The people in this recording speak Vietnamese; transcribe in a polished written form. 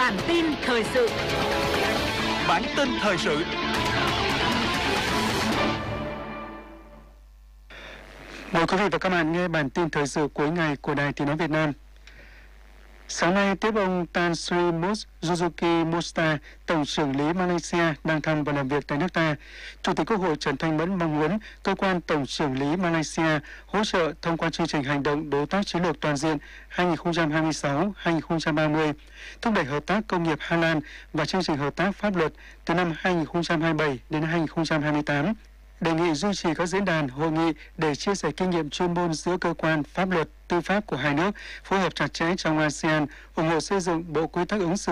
Bản tin thời sự. Bản tin thời sự. Mời quý vị và các bạn nghe bản tin thời sự cuối ngày của Đài Tiếng nói Việt Nam. Sáng nay, tiếp ông Tan Sri Suzuki Musta, Tổng trưởng lý Malaysia đang thăm và làm việc tại nước ta. Chủ tịch Quốc hội Trần Thanh Mẫn mong muốn cơ quan Tổng trưởng lý Malaysia hỗ trợ thông qua chương trình hành động đối tác chiến lược toàn diện 2026-2030, thúc đẩy hợp tác công nghiệp Hà Lan và chương trình hợp tác pháp luật từ năm 2027 đến 2028. Đề nghị duy trì các diễn đàn, hội nghị để chia sẻ kinh nghiệm chuyên môn giữa cơ quan pháp luật, tư pháp của hai nước, phối hợp chặt chẽ trong ASEAN, ủng hộ xây dựng bộ quy tắc ứng xử